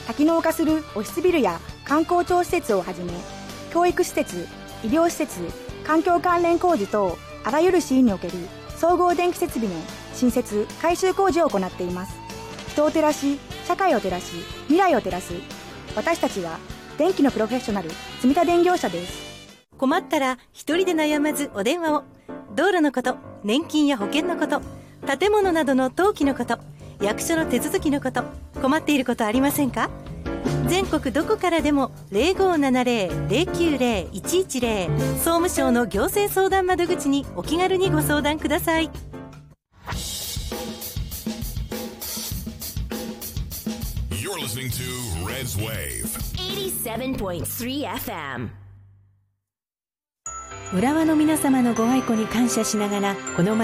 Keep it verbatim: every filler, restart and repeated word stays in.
多機能化するオフィスビルや観光庁施設をはじめ、教育施設、医療施設、環境関連工事等あらゆるシーンにおける総合電気設備の新設・改修工事を行っています。人を照らし、社会を照らし、未来を照らす。私たちは電気のプロフェッショナル、積田電業者です。 困ったら一人で悩まずお電話を。道路のこと、年金や保険のこと、建物などの登記のこと、役所の手続きのこと、困っていることありませんか？全国どこからでも ゼロごーななゼロ ゼロきゅうゼロ いちいちゼロ 総務省の行政相談窓口にお気軽にご相談ください。 You're listening to Red's Wave eighty-seven point three エフエム。 浦和の皆様のご愛顧に感謝しながら、この